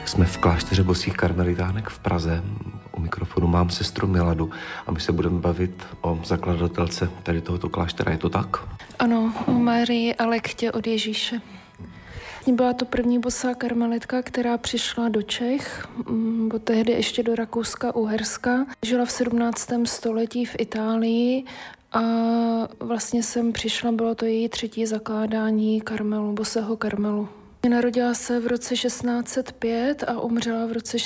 Jsme v klášteře bosých karmelitánek v Praze. U mikrofonu mám sestru Miladu a my se budeme bavit o zakladatelce tady tohoto kláštera. Je to tak? Ano, o Marii Alektě od Ježíše. Byla to první bosá karmelitka, která přišla do Čech, bo tehdy ještě do Rakouska-Uherska. Žila v 17. století v Itálii a vlastně sem přišla, bylo to její třetí zakládání karmelu, bosého karmelu. Narodila se v roce 1605 a umřela v roce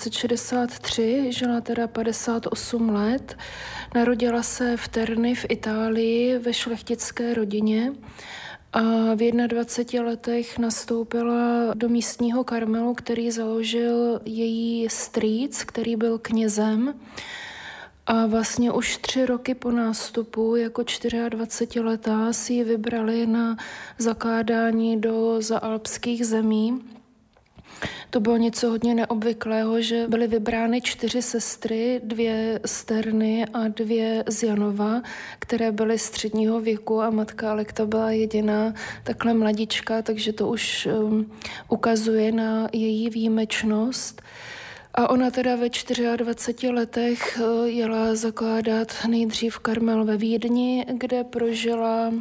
1663, žila teda 58 let. Narodila se v Terni v Itálii ve šlechtické rodině a v 21 letech nastoupila do místního karmelu, který založil její strýc, který byl knězem. A vlastně už 3 roky po nástupu, jako 24letá, si ji vybrali na zakládání do zaalpských zemí. To bylo něco hodně neobvyklého, že byly vybrány 4 sestry, 2 z Terny a 2 z Janova, které byly středního věku a matka Alekta byla jediná takhle mladička, takže to už ukazuje na její výjimečnost. A ona teda ve 24 letech jela zakládat nejdřív karmel ve Vídni, kde prožila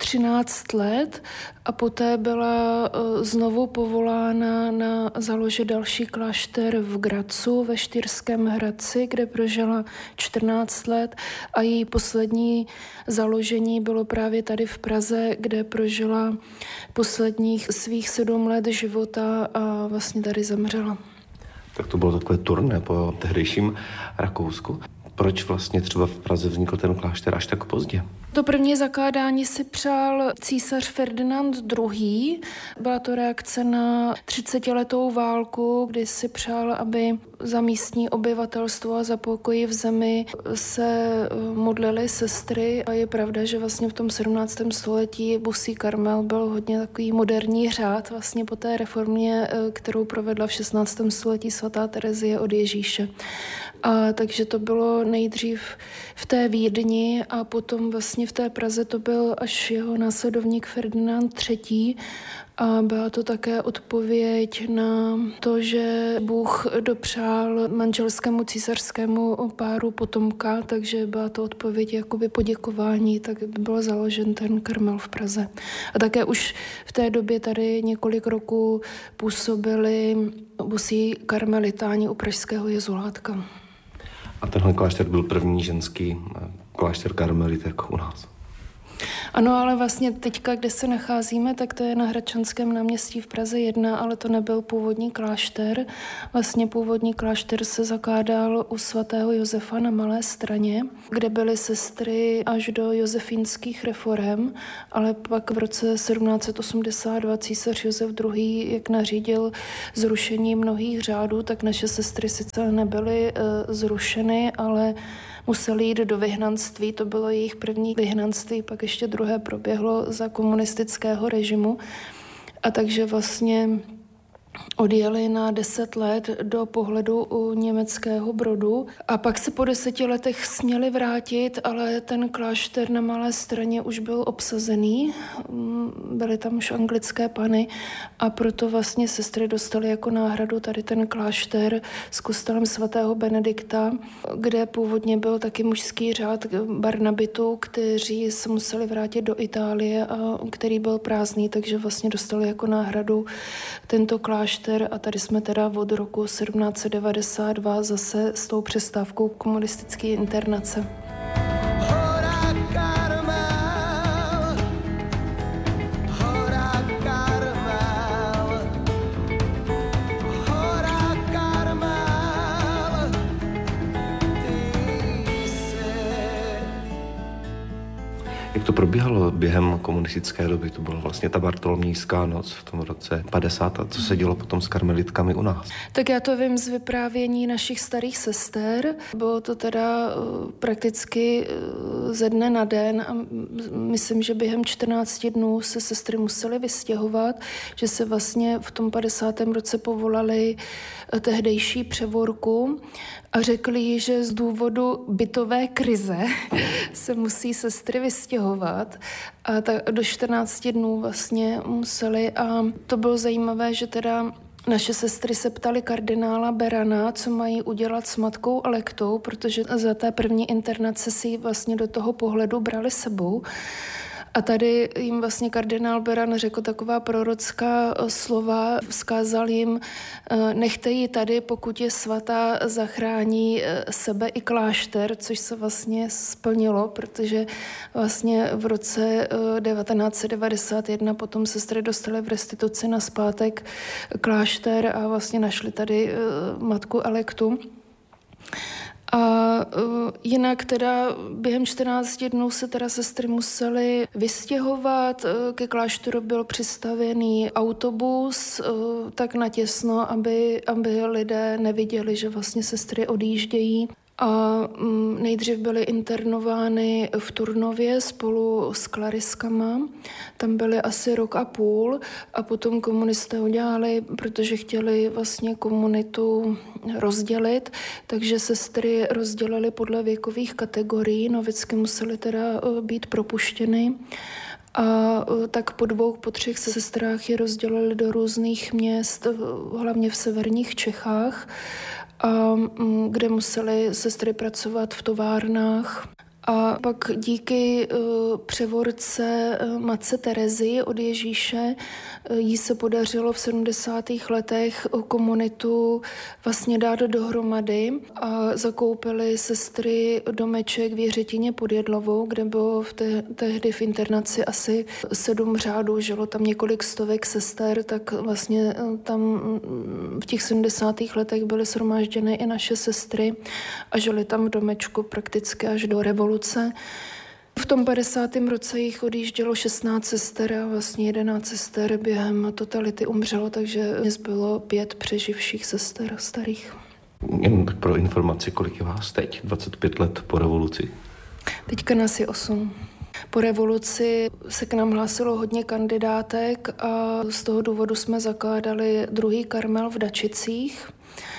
13 let a poté byla znovu povolána na založit další klášter v Grazu ve Štýrském Hradci, kde prožila 14 let a její poslední založení bylo právě tady v Praze, kde prožila posledních svých 7 let života a vlastně tady zemřela. Tak to bylo takové turné po tehdejším Rakousku. Proč vlastně třeba v Praze vznikl ten klášter až tak pozdě? To první zakládání si přál císař Ferdinand II. Byla to reakce na 30letou válku, kdy si přál, aby za místní obyvatelstvo a za pokoj v zemi se modlily sestry. A je pravda, že vlastně v tom 17. století bosý karmel byl hodně takový moderní řád vlastně po té reformě, kterou provedla v 16. století svatá Terezie od Ježíše. A takže to bylo nejdřív v té Vídni a potom vlastně v té Praze to byl až jeho následovník Ferdinand III. A byla to také odpověď na to, že Bůh dopřál manželskému císařskému páru potomka, takže byla to odpověď jakoby poděkování, tak byl založen ten karmel v Praze. A také už v té době tady několik roků působili bosí karmelitáni u pražského Jezulátka. A tenhle klášter byl první ženský klášter karmelitek u nás. Ano, ale vlastně teďka, kde se nacházíme, tak to je na Hradčanském náměstí v Praze 1, ale to nebyl původní klášter. Vlastně původní klášter se zakládal u svatého Josefa na Malé Straně, kde byly sestry až do josefínských reforem, ale pak v roce 1782 císař Josef II. Jak nařídil zrušení mnohých řádů, tak naše sestry sice nebyly zrušeny, ale museli jít do vyhnanství, to bylo jejich první vyhnanství, pak ještě druhé proběhlo za komunistického režimu. A takže vlastně odjeli na 10 let do pohledu u německého Brodu a pak se po 10 letech směli vrátit, ale ten klášter na Malé Straně už byl obsazený, byly tam už anglické pany a proto vlastně sestry dostaly jako náhradu tady ten klášter s kostelem svatého Benedikta, kde původně byl taky mužský řád Barnabitů, kteří se museli vrátit do Itálie a který byl prázdný, takže vlastně dostali jako náhradu tento klášter a tady jsme teda od roku 1792 zase s tou přestávkou komunistické internace. Jak to probíhalo během komunistické doby? To byla vlastně ta Bartolomějská noc v tom roce 50. A co se dělo potom s karmelitkami u nás? Tak já to vím z vyprávění našich starých sester. Bylo to teda prakticky ze dne na den a myslím, že během 14 dnů se sestry musely vystěhovat, že se vlastně v tom 50. roce povolali tehdejší převorku a řekli jí, že z důvodu bytové krize se musí sestry vystěhovat a do 14 dnů vlastně museli a to bylo zajímavé, že teda Naše sestry se ptali kardinála Berana, co mají udělat s matkou Alektou, protože za té první internace si ji vlastně do toho pohledu brali sebou. A tady jim vlastně kardinál Beran řekl taková prorocká slova, vzkázal jim, nechte ji tady, pokud je svatá, zachrání sebe i klášter, což se vlastně splnilo, protože vlastně v roce 1991 potom sestry dostaly v restituci nazpátek klášter a vlastně našli tady matku Alektu. A jinak teda během 14 dnů se teda sestry musely vystěhovat. Ke klášteru byl přistavený autobus tak natěsno, aby lidé neviděli, že vlastně sestry odjíždějí. A nejdřív byly internovány v Turnově spolu s klariskama. Tam byly asi rok a půl a potom komunisté udělali, protože chtěli vlastně komunitu rozdělit, takže sestry rozdělily podle věkových kategorií, novicky musely teda být propuštěny. A tak po 2, po 3 sestrách je rozdělili do různých měst, hlavně v severních Čechách, a kde museli sestry pracovat v továrnách. A pak díky převorce matce Terezy od Ježíše jí se podařilo v 70. letech komunitu vlastně dát dohromady a zakoupili sestry domeček v Jiřetíně pod Jedlovou, kde bylo tehdy v internaci asi 7 řádů, žilo tam několik stovek sester, tak vlastně tam v těch 70. letech byly shromážděny i naše sestry a žili tam v domečku prakticky až do revoluce. V tom 50. roce jich odjíždělo 16 sester a vlastně 11 sester během totality umřelo, takže zbylo 5 přeživších sester starých. Jen tak pro informaci, kolik je vás teď, 25 let po revoluci? Teďka nás je 8. Po revoluci se k nám hlásilo hodně kandidátek a z toho důvodu jsme zakládali druhý karmel v Dačicích,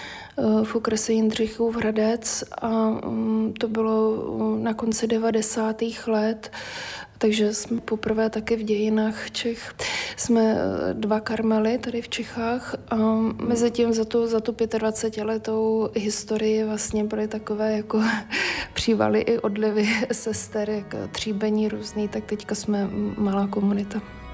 v okrese Jindřichův Hradec a to bylo na konci 90. let, takže jsme poprvé taky v dějinách Čech. Jsme 2 karmely tady v Čechách a mezi tím za tu 25letou historii vlastně byly takové jako přívaly i odlivy sester, jak tříbení různý, tak teďka jsme malá komunita.